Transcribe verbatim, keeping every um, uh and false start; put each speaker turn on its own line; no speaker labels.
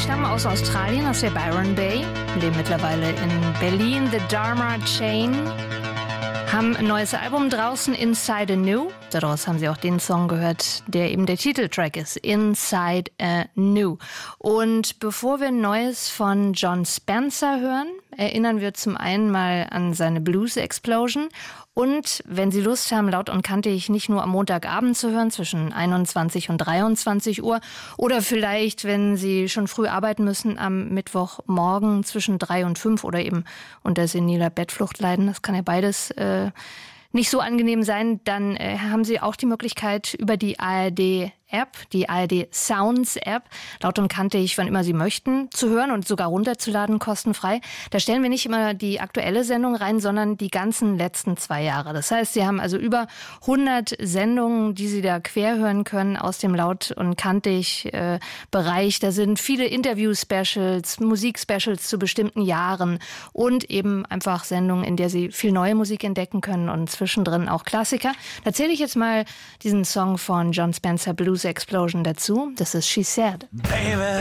stammen aus Australien, aus der Byron Bay, leben mittlerweile in Berlin. The Dharma Chain haben ein neues Album draußen, Inside Anew. Daraus haben sie auch den Song gehört, der eben der Titeltrack ist, Inside Anew. Und bevor wir Neues von Jon Spencer hören, erinnern wir zum einen mal an seine Blues Explosion. Und wenn Sie Lust haben, Laut und Kantig nicht nur am Montagabend zu hören, zwischen einundzwanzig und dreiundzwanzig Uhr, oder vielleicht, wenn Sie schon früh arbeiten müssen, am Mittwochmorgen zwischen drei und fünf oder eben unter seniler Bettflucht leiden, das kann ja beides äh, nicht so angenehm sein, dann äh, haben Sie auch die Möglichkeit, über die A R D-App, die A R D Sounds-App, Laut und Kantig, wann immer Sie möchten, zu hören und sogar runterzuladen, kostenfrei. Da stellen wir nicht immer die aktuelle Sendung rein, sondern die ganzen letzten zwei Jahre. Das heißt, Sie haben also über hundert Sendungen, die Sie da quer hören können aus dem Laut und Kantig-Bereich. Da sind viele Interview-Specials, Musik-Specials zu bestimmten Jahren und eben einfach Sendungen, in der Sie viel neue Musik entdecken können und zwischendrin auch Klassiker. Da zähle ich jetzt mal diesen Song von Jon Spencer, Blues Explosion, dazu. Das ist She Said.
Baby,